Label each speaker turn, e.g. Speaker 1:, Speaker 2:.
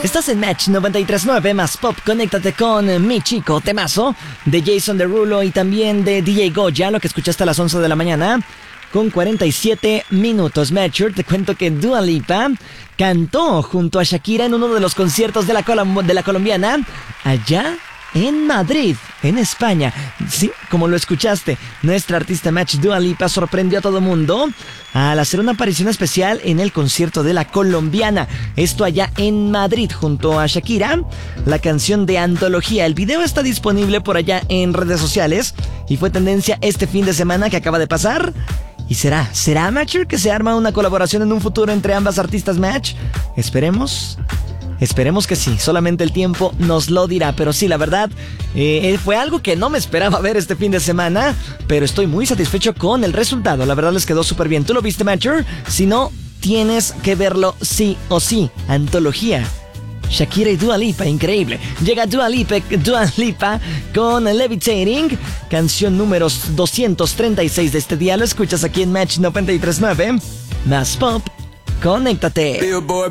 Speaker 1: Estás en Match 93.9 más Pop. Conéctate con Mi Chico, temazo de Jason Derulo y también de DJ Goya, lo que escuchaste a las 11 de la mañana con 47 minutos. Matcher, te cuento que Dua Lipa cantó junto a Shakira en uno de los conciertos de la colombiana allá en Madrid, en España. Sí, como lo escuchaste, nuestra artista Match Dua Lipa sorprendió a todo mundo al hacer una aparición especial en el concierto de la colombiana. Esto allá en Madrid junto a Shakira. La canción de antología. El video está disponible por allá en redes sociales y fue tendencia este fin de semana que acaba de pasar. ¿Y será Matcher que se arma una colaboración en un futuro entre ambas artistas Match? Esperemos que sí, solamente el tiempo nos lo dirá. Pero sí, la verdad, fue algo que no me esperaba ver este fin de semana, pero estoy muy satisfecho con el resultado. La verdad les quedó súper bien. ¿Tú lo viste, Matcher? Si no, tienes que verlo sí o sí. Antología. Shakira y Dua Lipa, increíble. Llega Dua Lipa con Levitating, canción número 236 de este día. Lo escuchas aquí en Match 93.9 más Pop. Conéctate.